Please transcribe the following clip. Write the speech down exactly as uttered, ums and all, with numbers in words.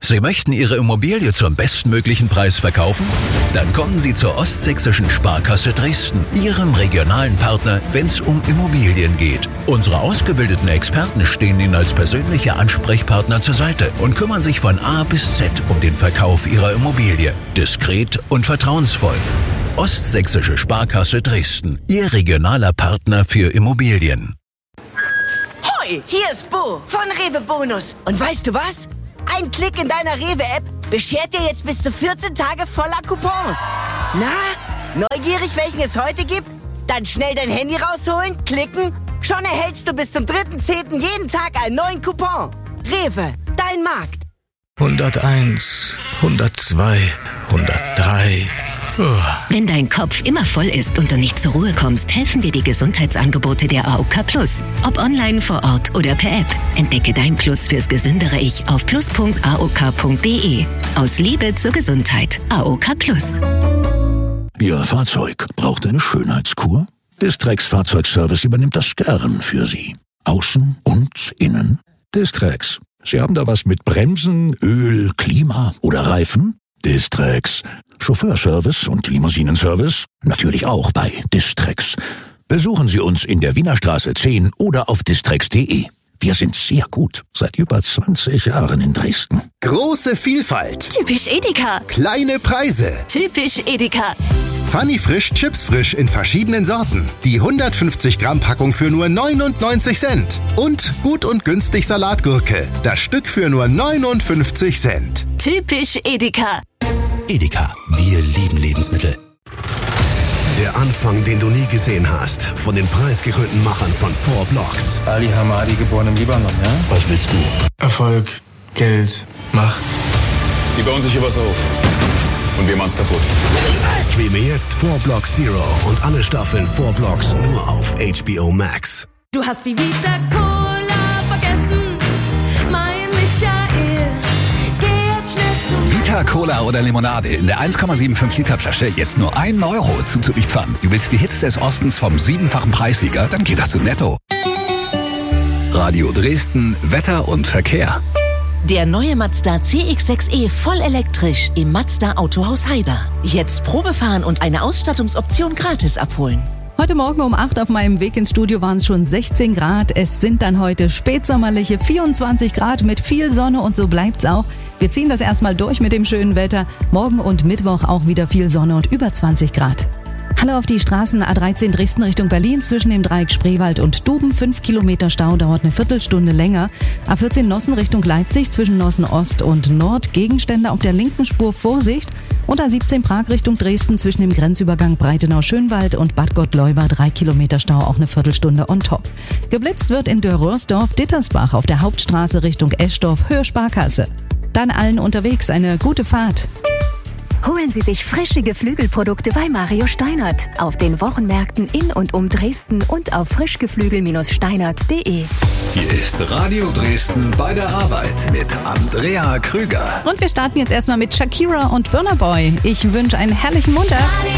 Sie möchten Ihre Immobilie zum bestmöglichen Preis verkaufen? Dann kommen Sie zur Ostsächsischen Sparkasse Dresden, Ihrem regionalen Partner, wenn es um Immobilien geht. Unsere ausgebildeten Experten stehen Ihnen als persönliche Ansprechpartner zur Seite und kümmern sich von A bis Z um den Verkauf Ihrer Immobilie. Diskret und vertrauensvoll. Ostsächsische Sparkasse Dresden, Ihr regionaler Partner für Immobilien. Hoi, hier ist Bo von Rewe Bonus. Und weißt du was? Ein Klick in deiner Rewe-App beschert dir jetzt bis zu vierzehn Tage voller Coupons. Na, neugierig, welchen es heute gibt? Dann schnell dein Handy rausholen, klicken. Schon erhältst du bis zum dritten zehnten jeden Tag einen neuen Coupon. Rewe, dein Markt. hunderteins, hundertzwei, hundertdrei... Wenn dein Kopf immer voll ist und du nicht zur Ruhe kommst, helfen dir die Gesundheitsangebote der A O K Plus. Ob online, vor Ort oder per App. Entdecke dein Plus fürs gesündere Ich auf plus punkt a o k punkt d e. Aus Liebe zur Gesundheit. A O K Plus. Ihr Fahrzeug braucht eine Schönheitskur? Distrex Fahrzeugservice übernimmt das gern für Sie. Außen und innen. Distrex. Sie haben da was mit Bremsen, Öl, Klima oder Reifen? Distrex. Chauffeurservice und Limousinenservice natürlich auch bei Distrex. Besuchen Sie uns in der Wienerstraße zehn oder auf distrex punkt de. Wir sind sehr gut, seit über zwanzig Jahren in Dresden. Große Vielfalt. Typisch Edeka. Kleine Preise. Typisch Edeka. Funny Frisch, Chips Frisch in verschiedenen Sorten. Die hundertfünfzig Gramm Packung für nur neunundneunzig Cent. Und gut und günstig Salatgurke. Das Stück für nur neunundfünfzig Cent. Typisch Edeka. Edeka, wir lieben Lebensmittel. Der Anfang, den du nie gesehen hast, von den preisgekrönten Machern von Four Blocks. Ali Hamadi, geboren im Libanon, ja? Was willst du? Erfolg, Geld, Macht. Die bauen sich hier was auf. Und wir machen's kaputt. Streame jetzt Four Blocks Zero und alle Staffeln Four Blocks nur auf H B O Max. Du hast die Vita Cola vergessen, mein Michael. Vita Cola oder Limonade in der eins Komma fünfundsiebzig Liter Flasche jetzt nur ein Euro zuzupfern. Du willst die Hits des Ostens vom siebenfachen Preissieger? Dann geht das zu Netto. Radio Dresden, Wetter und Verkehr. Der neue Mazda C X sechs E voll elektrisch im Mazda Autohaus Heider. Jetzt Probefahren und eine Ausstattungsoption gratis abholen. Heute Morgen um acht auf meinem Weg ins Studio waren es schon sechzehn Grad. Es sind dann heute spätsommerliche vierundzwanzig Grad mit viel Sonne und so bleibt's auch. Wir ziehen das erstmal durch mit dem schönen Wetter. Morgen und Mittwoch auch wieder viel Sonne und über zwanzig Grad. Hallo auf die Straßen A dreizehn Dresden Richtung Berlin zwischen dem Dreieck Spreewald und Duben. fünf Kilometer Stau, dauert eine Viertelstunde länger. A vierzehn Nossen Richtung Leipzig zwischen Nossen Ost und Nord. Gegenstände auf der linken Spur, Vorsicht. Und A siebzehn Prag Richtung Dresden zwischen dem Grenzübergang Breitenau-Schönwald und Bad Gottleuba. drei Kilometer Stau, auch eine Viertelstunde on top. Geblitzt wird in Dörrörsdorf, Dittersbach auf der Hauptstraße Richtung Eschdorf, Höhe Sparkasse. Dann allen unterwegs eine gute Fahrt. Holen Sie sich frische Geflügelprodukte bei Mario Steinert. Auf den Wochenmärkten in und um Dresden und auf frischgeflügel Steinert punkt de. Hier ist Radio Dresden bei der Arbeit mit Andrea Krüger. Und wir starten jetzt erstmal mit Shakira und Burna Boy. Ich wünsche einen herrlichen Montag.